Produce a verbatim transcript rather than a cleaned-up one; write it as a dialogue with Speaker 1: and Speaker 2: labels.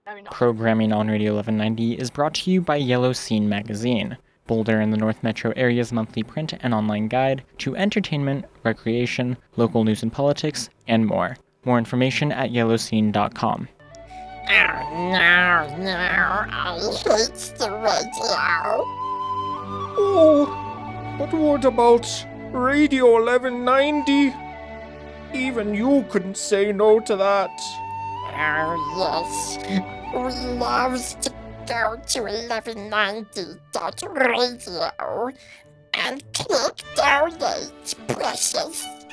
Speaker 1: Programming on Radio eleven ninety is brought to you by Yellow Scene Magazine, Boulder and the North Metro area's monthly print and online guide to entertainment, recreation, local news and politics, and more. More information at yellow scene dot com.
Speaker 2: Oh no, no, I hate the radio.
Speaker 3: Oh, but what about Radio eleven ninety? Even you couldn't say no to that.
Speaker 2: Oh yes, we love to go to eleven ninety dot radio and click donate, precious.